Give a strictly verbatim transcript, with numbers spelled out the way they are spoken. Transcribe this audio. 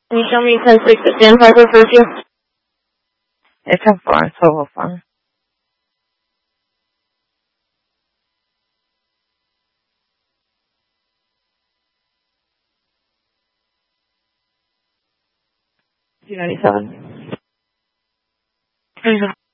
Can you show me ten six that Sandpiper refers to? It's ten four, it's twelve oh five. two ninety-seven.